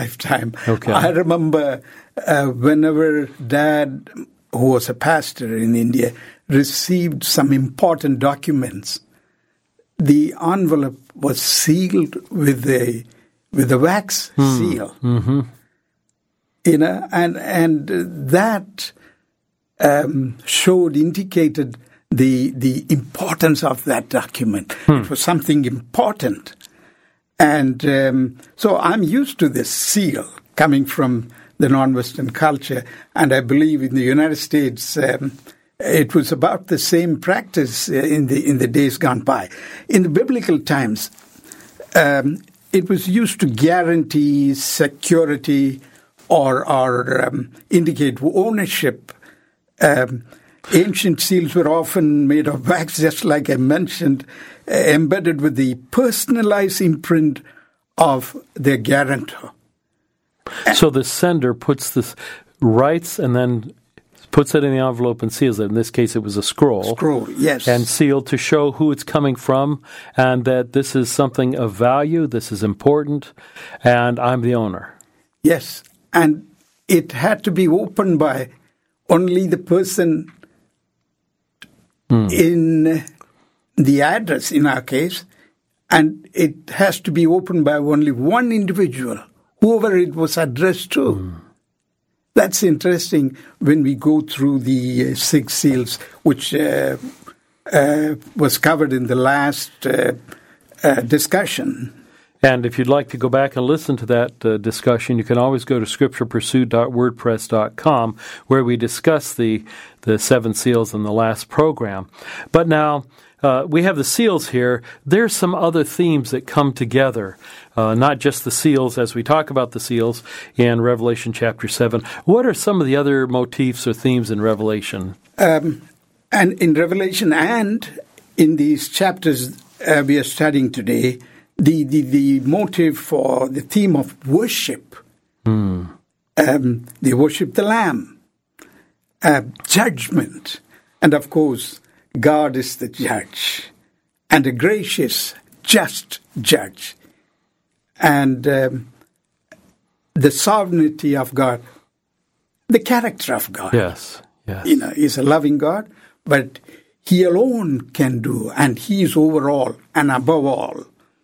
lifetime. Okay. I remember whenever Dad, who was a pastor in India, received some important documents, the envelope was sealed with a wax seal. Mm-hmm. And that indicated the importance of that document. It was something important. And so I'm used to this seal coming from the non-Western culture, and I believe in the United States it was about the same practice in the days gone by. In the biblical times, it was used to guarantee security or indicate ownership. Ancient seals were often made of wax, just like I mentioned, embedded with the personalized imprint of their guarantor. So the sender writes and then puts it in the envelope and seals it. In this case, it was a scroll. Scroll, yes. And sealed to show who it's coming from and that this is something of value, this is important, and I'm the owner. Yes, and it had to be opened by only the person in the address, in our case, and it has to be opened by only one individual, whoever it was addressed to. That's interesting when we go through the 6 seals, which was covered in the last discussion. And if you'd like to go back and listen to that discussion, you can always go to scripturepursuit.wordpress.com, where we discuss the 7 seals in the last program. But now we have the seals here. There's some other themes that come together, not just the seals as we talk about the seals in Revelation chapter 7. What are some of the other motifs or themes in Revelation? And in Revelation and in these chapters we are studying today, the motive for the theme of worship. They worship the Lamb. Judgment. And of course, God is the judge. And a gracious, just judge. And the sovereignty of God. The character of God. Yes. He's a loving God, but He alone can do, and He is over all and above all.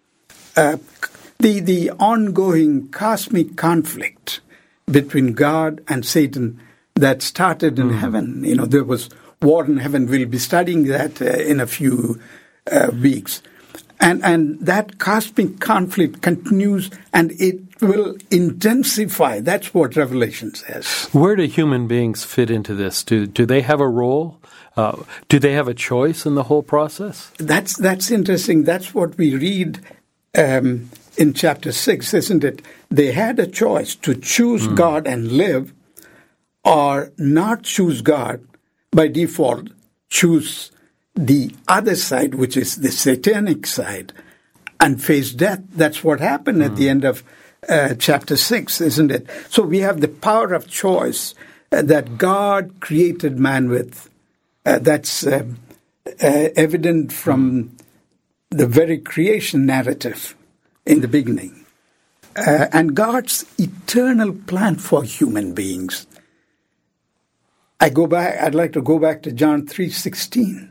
The ongoing cosmic conflict between God and Satan that started in heaven. There was war in heaven. We'll be studying that in a few weeks. And that cosmic conflict continues, and it will intensify. That's what Revelation says. Where do human beings fit into this? Do they have a role? Do they have a choice in the whole process? That's interesting. That's what we read in chapter 6, isn't it? They had a choice to choose God and live, or not choose God, by default, choose the other side, which is the satanic side, and face death. That's what happened at the end of chapter 6, isn't it? So we have the power of choice that God created man with. That's evident from the very creation narrative in the beginning. And God's eternal plan for human beings. I'd like to go back to John 3:16.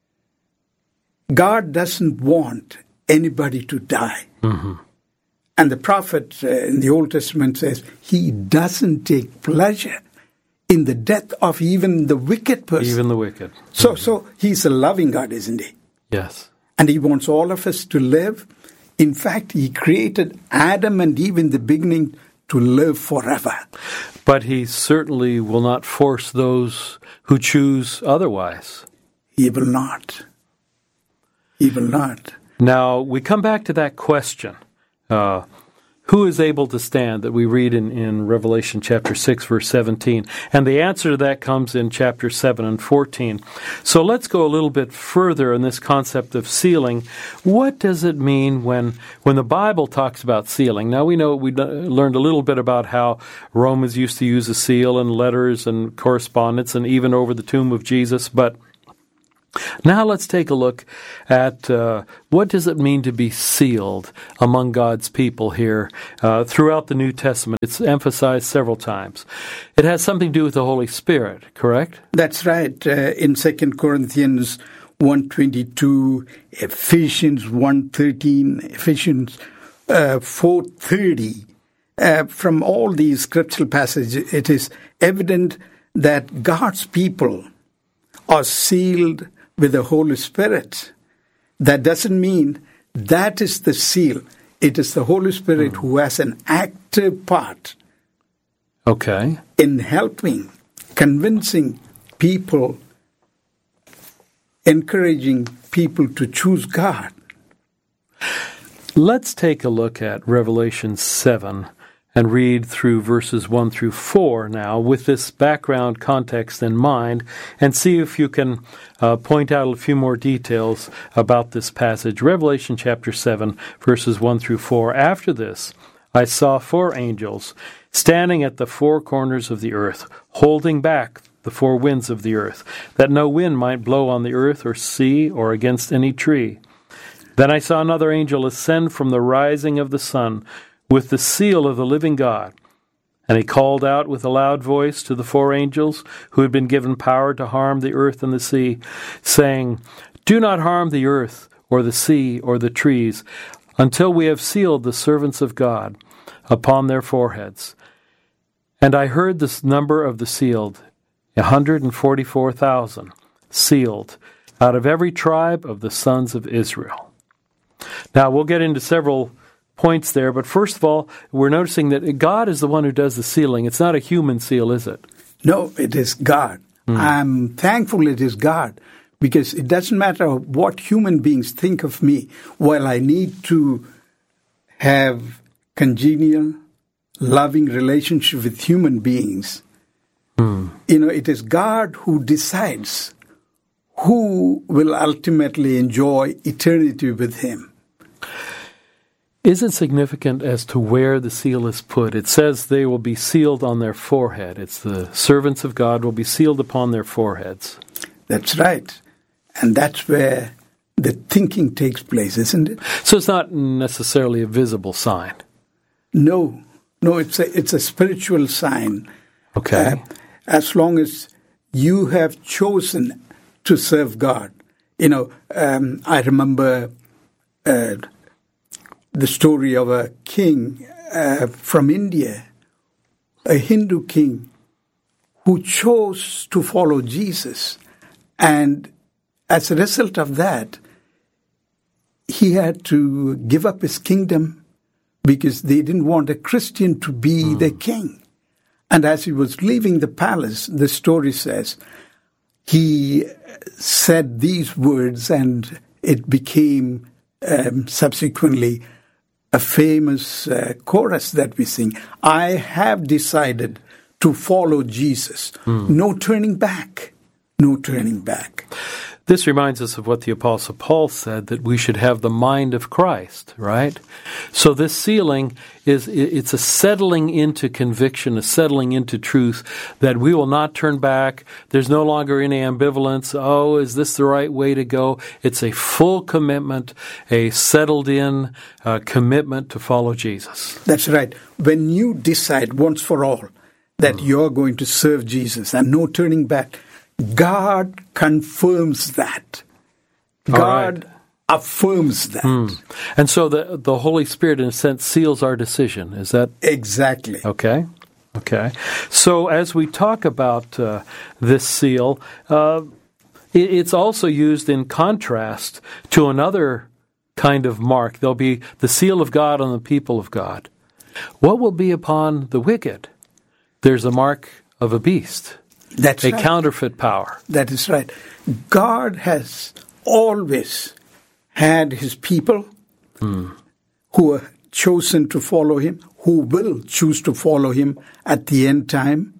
God doesn't want anybody to die. And the prophet in the Old Testament says He doesn't take pleasure in the death of even the wicked person. Even the wicked. So He's a loving God, isn't He? Yes. And He wants all of us to live. In fact, He created Adam and Eve in the beginning to live forever. But He certainly will not force those who choose otherwise. He will not. He will not. Now, we come back to that question. Who is able to stand that we read in Revelation chapter 6, verse 17? And the answer to that comes in chapter 7 and 14. So let's go a little bit further in this concept of sealing. What does it mean when the Bible talks about sealing? Now we know we learned a little bit about how Romans used to use a seal and letters and correspondence and even over the tomb of Jesus, but Now let's take a look at what does it mean to be sealed among God's people here throughout the New Testament. It's emphasized several times. It has something to do with the Holy Spirit, correct? That's right. In 2 Corinthians 1:22, Ephesians 1:13, Ephesians 4:30. From all these scriptural passages, it is evident that God's people are sealed with the Holy Spirit. That doesn't mean that is the seal. It is the Holy Spirit who has an active part in helping, convincing people, encouraging people to choose God. Let's take a look at Revelation 7 and read through verses 1 through 4 now with this background context in mind and see if you can point out a few more details about this passage. Revelation chapter 7, verses 1 through 4. After this, I saw 4 angels standing at the 4 corners of the earth, holding back the 4 winds of the earth, that no wind might blow on the earth or sea or against any tree. Then I saw another angel ascend from the rising of the sun with the seal of the living God. And he called out with a loud voice to the 4 angels who had been given power to harm the earth and the sea, saying, Do not harm the earth or the sea or the trees until we have sealed the servants of God upon their foreheads. And I heard the number of the sealed, 144,000, sealed, out of every tribe of the sons of Israel. Now, we'll get into several points there, but first of all, we're noticing that God is the one who does the sealing. It's not a human seal, is it? No, it is God. I'm thankful it is God, because it doesn't matter what human beings think of me. While I need to have congenial, loving relationship with human beings, it is God who decides who will ultimately enjoy eternity with Him. Is it significant as to where the seal is put? It says they will be sealed on their forehead. It's the servants of God will be sealed upon their foreheads. That's right. And that's where the thinking takes place, isn't it? So it's not necessarily a visible sign. No, it's a spiritual sign. Okay. As long as you have chosen to serve God. I remember the story of a king from India, a Hindu king who chose to follow Jesus. And as a result of that, he had to give up his kingdom because they didn't want a Christian to be the king. And as he was leaving the palace, the story says, he said these words, and it became subsequently a famous chorus that we sing. I have decided to follow Jesus. No turning back. No turning back. This reminds us of what the Apostle Paul said, that we should have the mind of Christ, right? So this sealing it's a settling into conviction, a settling into truth that we will not turn back. There's no longer any ambivalence. Oh, is this the right way to go? It's a full commitment, a settled-in commitment to follow Jesus. That's right. When you decide once for all that you're going to serve Jesus and no turning back, God confirms that. God affirms that. And so the Holy Spirit, in a sense, seals our decision. Is that? Exactly. Okay. So as we talk about this seal, it's also used in contrast to another kind of mark. There'll be the seal of God on the people of God. What will be upon the wicked? There's a mark of a beast. That's right. A counterfeit power. That is right. God has always had His people who are chosen to follow Him, who will choose to follow Him at the end time.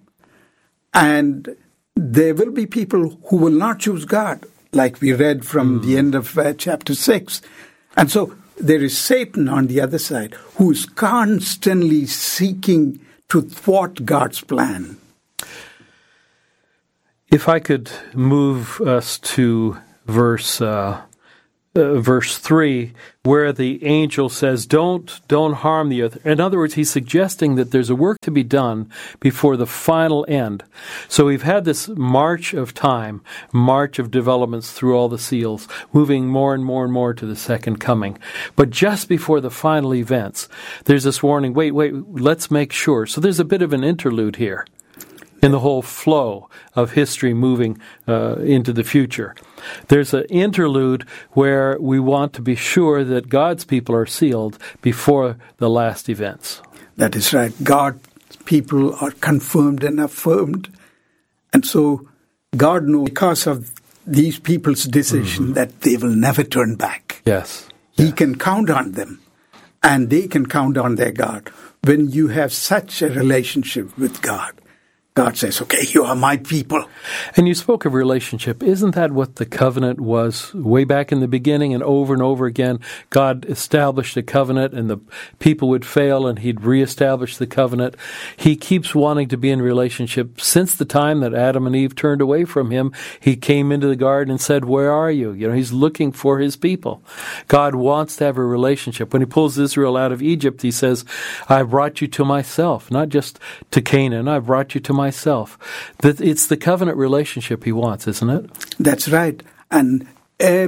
And there will be people who will not choose God, like we read from the end of chapter 6. And so there is Satan on the other side, who is constantly seeking to thwart God's plan. If I could move us to verse 3, where the angel says, don't harm the earth. In other words, he's suggesting that there's a work to be done before the final end. So we've had this march of time, march of developments through all the seals, moving more and more and more to the second coming. But just before the final events, there's this warning, wait, let's make sure. So there's a bit of an interlude here in the whole flow of history moving into the future. There's an interlude where we want to be sure that God's people are sealed before the last events. That is right. God's people are confirmed and affirmed. And so God knows, because of these people's decision, that they will never turn back. Yes. He can count on them, and they can count on their God. When you have such a relationship with God, God says, okay, you are my people. And you spoke of relationship. Isn't that what the covenant was way back in the beginning? And over again, God established a covenant and the people would fail and he'd reestablish the covenant. He keeps wanting to be in relationship. Since the time that Adam and Eve turned away from him, he came into the garden and said, where are you? He's looking for his people. God wants to have a relationship. When he pulls Israel out of Egypt, he says, I brought you to myself, not just to Canaan. I brought you to myself. It's the covenant relationship he wants, isn't it? That's right. And at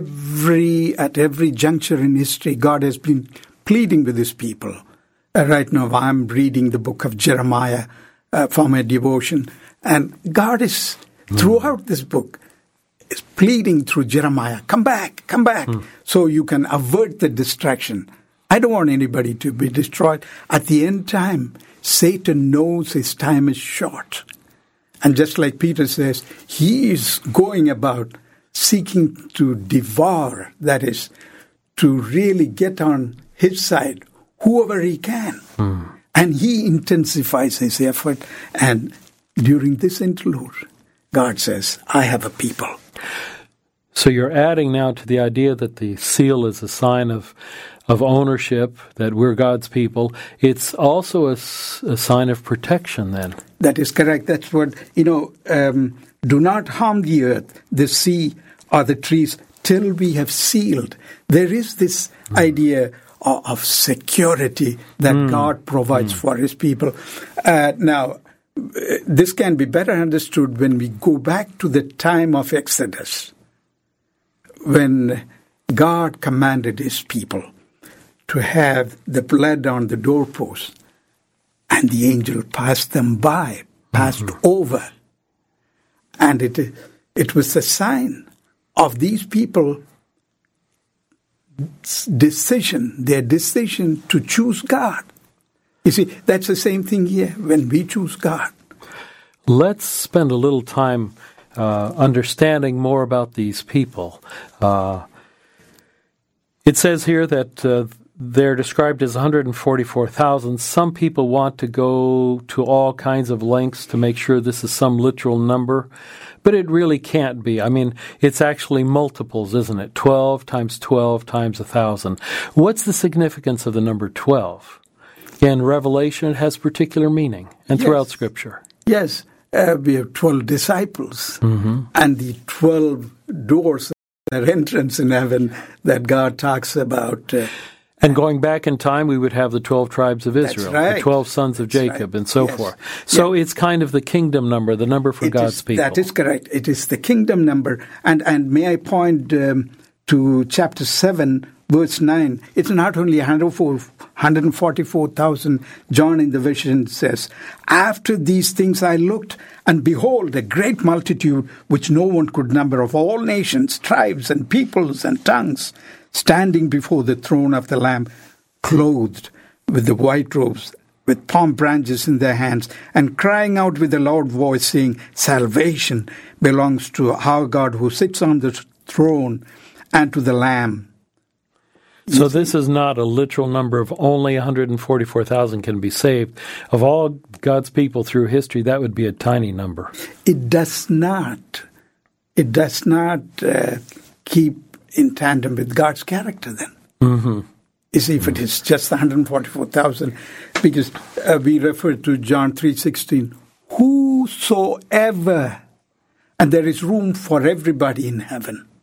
every juncture in history, God has been pleading with his people. Right now, I'm reading the book of Jeremiah for my devotion. And God is, throughout this book, is pleading through Jeremiah, come back, so you can avert the distraction. I don't want anybody to be destroyed. At the end time, Satan knows his time is short. And just like Peter says, he is going about seeking to devour, that is, to really get on his side, whoever he can. And he intensifies his effort. And during this interlude, God says, I have a people. So you're adding now to the idea that the seal is a sign of ownership, that we're God's people. It's also a sign of protection then. That is correct. That's what, do not harm the earth, the sea, or the trees till we have sealed. There is this idea of security that God provides for his people. Now, this can be better understood when we go back to the time of Exodus, when God commanded his people to have the blood on the doorpost, and the angel passed over. And it was a sign of these people's their decision to choose God. You see, that's the same thing here when we choose God. Let's spend a little time understanding more about these people. It says here that they're described as 144,000. Some people want to go to all kinds of lengths to make sure this is some literal number, but it really can't be. I mean, it's actually multiples, isn't it? 12 times 12 times 1,000. What's the significance of the number 12? In Revelation, it has particular meaning, and throughout Scripture. Yes, we have 12 disciples, and the 12 doors, that entrance in heaven that God talks about. And going back in time, we would have the 12 tribes of Israel, the 12 sons of Jacob, and so forth. So it's kind of the kingdom number, the number for God's people. That is correct. It is the kingdom number. And may I point to chapter 7, verse 9. It's not only 144,000. John in the vision says, after these things I looked, and behold, a great multitude, which no one could number, of all nations, tribes, and peoples, and tongues, standing before the throne of the Lamb, clothed with the white robes, with palm branches in their hands, and crying out with a loud voice, saying, salvation belongs to our God who sits on the throne and to the Lamb. So this is not a literal number of only 144,000 can be saved. Of all God's people through history, that would be a tiny number. It does not. It does not keep in tandem with God's character then. You see, if it is just 144,000, because we refer to John 3:16, whosoever, and there is room for everybody in heaven.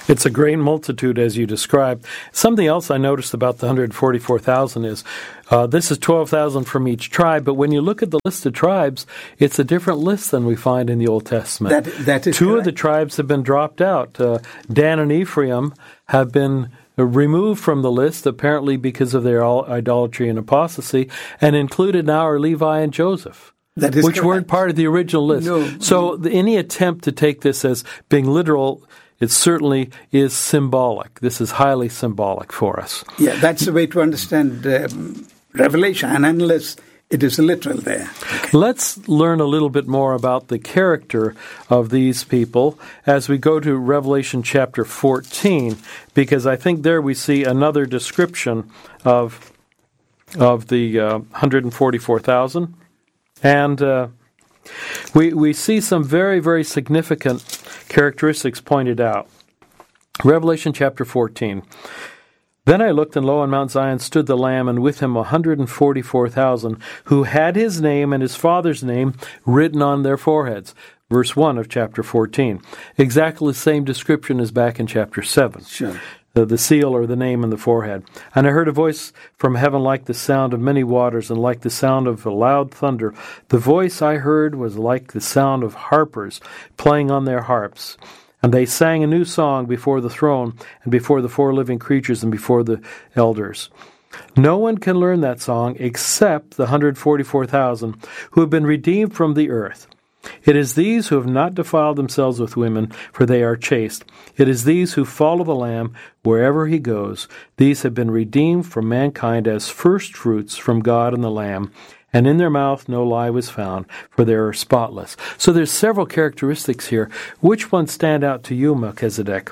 It's a great multitude, as you described. Something else I noticed about the 144,000 is this is 12,000 from each tribe, but when you look at the list of tribes, it's a different list than we find in the Old Testament. That is Two correct. of the tribes have been dropped out. Dan and Ephraim have been removed from the list, apparently because of their idolatry and apostasy, and included now are Levi and Joseph, That is which correct. weren't part of the original list. No. So any attempt to take this as being literal, it certainly is symbolic. This is highly symbolic for us. Yeah, that's the way to understand Revelation, and unless it is literal there. Okay. Let's learn a little bit more about the character of these people as we go to Revelation chapter 14, because I think there we see another description of the 144,000. And we see some very, very significant characteristics pointed out. Revelation chapter 14. Then I looked, and lo, on Mount Zion stood the Lamb, and with him 144,000, who had his name and his father's name written on their foreheads. Verse 1 of chapter 14. Exactly the same description as back in chapter 7. Sure. The seal or the name in the forehead. And I heard a voice from heaven like the sound of many waters and like the sound of a loud thunder. The voice I heard was like the sound of harpers playing on their harps. And they sang a new song before the throne and before the four living creatures and before the elders. No one can learn that song except the 144,000 who have been redeemed from the earth. It is these who have not defiled themselves with women, for they are chaste. It is these who follow the Lamb wherever he goes. These have been redeemed from mankind as firstfruits from God and the Lamb. And in their mouth no lie was found, for they are spotless. So there's several characteristics here. Which ones stand out to you, Melchizedek?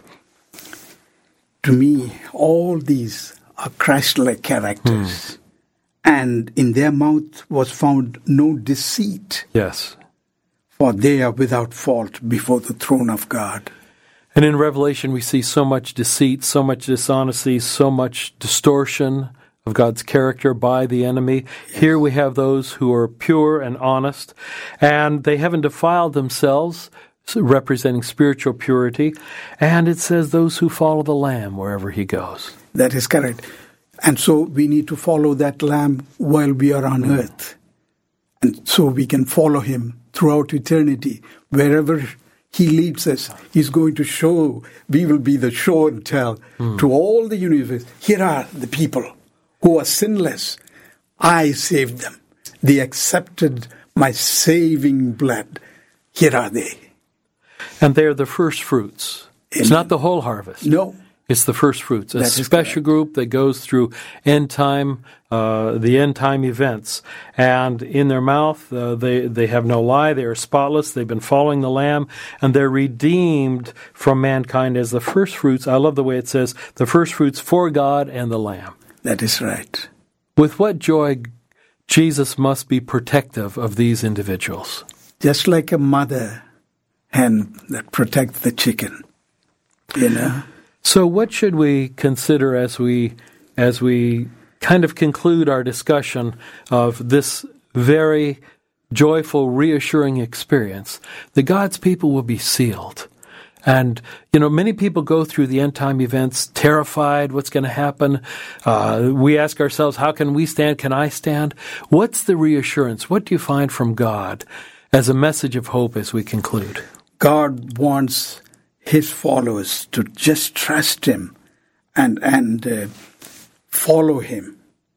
To me, all these are Christ-like characters. And in their mouth was found no deceit, Yes. for they are without fault before the throne of God. And in Revelation we see so much deceit, so much dishonesty, so much distortion of God's character by the enemy. Yes. Here we have those who are pure and honest, and they haven't defiled themselves, representing spiritual purity. And it says those who follow the Lamb wherever he goes. That is correct. And so we need to follow that Lamb while we are on earth. And so we can follow him throughout eternity. Wherever he leads us, he's going to show, we will be the show and tell to all the universe. Here are the people who are sinless. I saved them. They accepted my saving blood. Here are they. And they're the first fruits. It's not the whole harvest. No. It's the first fruits, a That is special correct. group that goes through the end time events. And in their mouth, they have no lie. They are spotless. They've been following the Lamb, and they're redeemed from mankind as the first fruits. I love the way it says, the first fruits for God and the Lamb. That is right. With what joy Jesus must be protective of these individuals. Just like a mother hen that protects the chicken, you know. So what should we consider as we kind of conclude our discussion of this very joyful, reassuring experience that God's people will be sealed? And, many people go through the end-time events terrified, what's going to happen? We ask ourselves, how can we stand? Can I stand? What's the reassurance? What do you find from God as a message of hope as we conclude? God wants his followers to just trust him and follow him.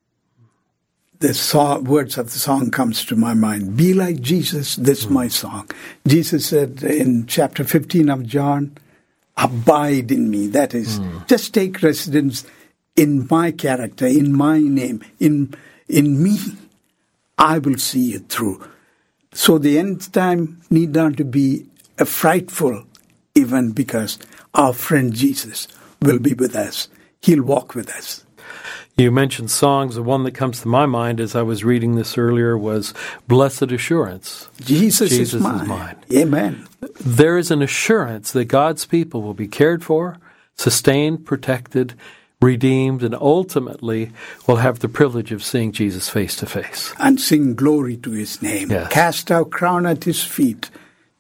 The words of the song comes to my mind. Be like Jesus, this is my song. Jesus said in chapter 15 of John, abide in me. That is, just take residence in my character, in my name, in me. I will see it through. So the end time need not to be a frightful event because our friend Jesus will be with us. He'll walk with us. You mentioned songs. The one that comes to my mind as I was reading this earlier was Blessed Assurance. Jesus is mine. Amen. There is an assurance that God's people will be cared for, sustained, protected, redeemed, and ultimately will have the privilege of seeing Jesus face to face. And sing glory to his name. Yes. Cast our crown at his feet.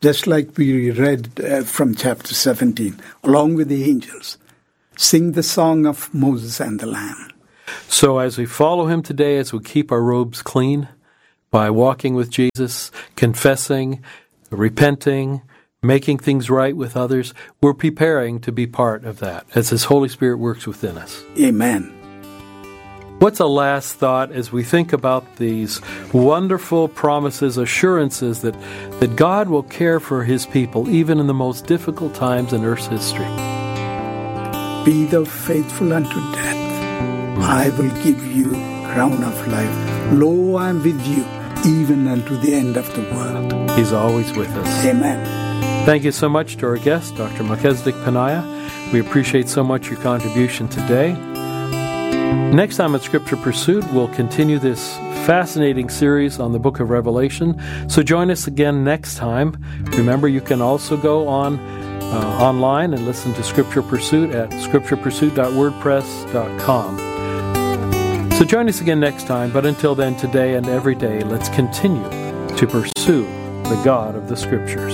just like we read from chapter 17, along with the angels. Sing the song of Moses and the Lamb. So as we follow him today, as we keep our robes clean by walking with Jesus, confessing, repenting, making things right with others, we're preparing to be part of that as His Holy Spirit works within us. Amen. What's a last thought as we think about these wonderful promises, assurances that God will care for His people, even in the most difficult times in Earth's history? Be thou faithful unto death. I will give you crown of life. Lo, I am with you, even unto the end of the world. He's always with us. Amen. Thank you so much to our guest, Dr. Melchizedek Paniah. We appreciate so much your contribution today. Next time at Scripture Pursuit, we'll continue this fascinating series on the book of Revelation. So join us again next time. Remember, you can also go online and listen to Scripture Pursuit at scripturepursuit.wordpress.com. So join us again next time, but until then, today and every day, let's continue to pursue the God of the Scriptures.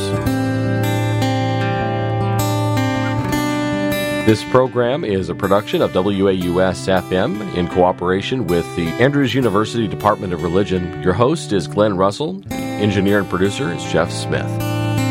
This program is a production of WAUS-FM in cooperation with the Andrews University Department of Religion. Your host is Glenn Russell. Engineer and producer is Jeff Smith.